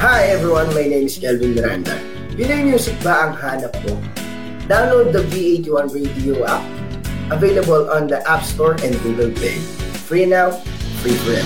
Hi everyone, my name is Kelvin Miranda. Pinoy Music ba ang hanap mo? Download the V81 Radio app, available on the App Store and Google Play. Free now, free forever.